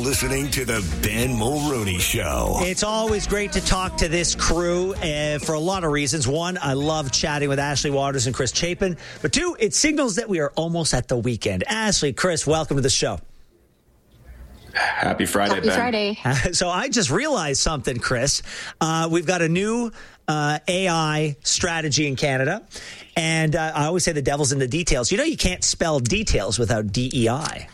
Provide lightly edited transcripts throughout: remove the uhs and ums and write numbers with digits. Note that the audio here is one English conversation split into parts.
listening to the Ben Mulroney Show. It's always great to talk to this crew for a lot of reasons. One, I love chatting with Ashley Waters and Chris Chapin. But two, it signals that we are almost at the weekend. Ashley, Chris, welcome to the show. Happy Friday, Ben. Happy Friday. So I just realized something, Chris. We've got a new AI strategy in Canada. And I always say the devil's in the details. You know, you can't spell details without DEI.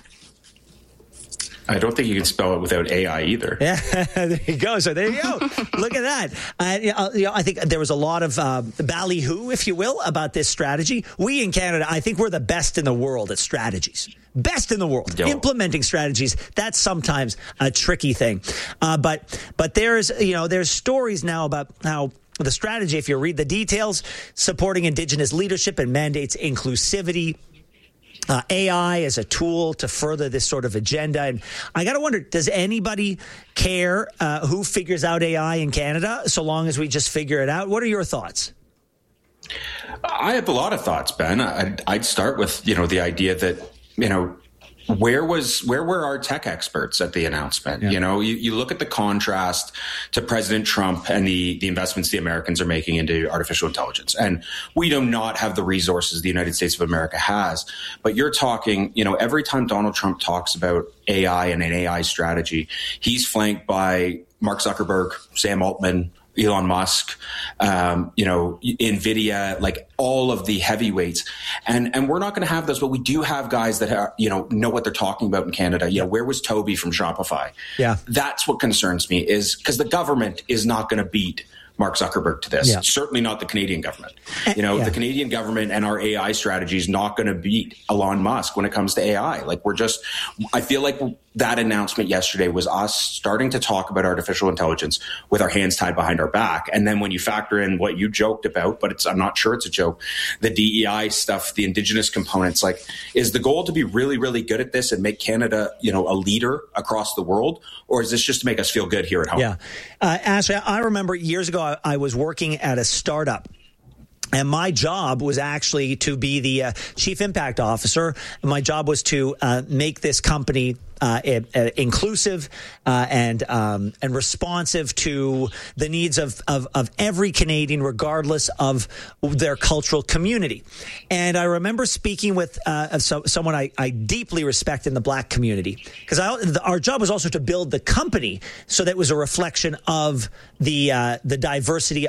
I don't think you can spell it without AI either. Yeah, there you go. So there you go. Look at that. I think there was a lot of ballyhoo, if you will, about this strategy. We in Canada, I think we're the best in the world at strategies. Best in the world. Implementing strategies, that's sometimes a tricky thing. But there's stories now about how the strategy, if you read the details, supporting Indigenous leadership and mandates inclusivity. AI as a tool to further this sort of agenda. And I got to wonder, does anybody care who figures out AI in Canada, so long as we just figure it out? What are your thoughts? I have a lot of thoughts, Ben. I'd start with, the idea that, where were our tech experts at the announcement? Yeah. You look at the contrast to President Trump and the investments the Americans are making into artificial intelligence. And we do not have the resources the United States of America has. But you're talking, every time Donald Trump talks about AI and an AI strategy, he's flanked by Mark Zuckerberg, Sam Altman, Elon Musk, NVIDIA, like all of the heavyweights. And we're not going to have those, but we do have guys that are, know what they're talking about in Canada. Where was Toby from Shopify? Yeah. That's what concerns me, is because the government is not going to beat Mark Zuckerberg to this. Yeah. Certainly not the Canadian government. The Canadian government and our AI strategy is not going to beat Elon Musk when it comes to AI. I feel like that announcement yesterday was us starting to talk about artificial intelligence with our hands tied behind our back. And then when you factor in what you joked about, but I'm not sure it's a joke, the DEI stuff, the Indigenous components, is the goal to be really, really good at this and make Canada, a leader across the world? Or is this just to make us feel good here at home? Yeah. Ashley, I remember years ago, I was working at a startup. And my job was actually to be the chief impact officer. My job was to make this company inclusive and responsive to the needs of every Canadian, regardless of their cultural community. And I remember speaking with someone I deeply respect in the Black community, because our job was also to build the company so that it was a reflection of the diversity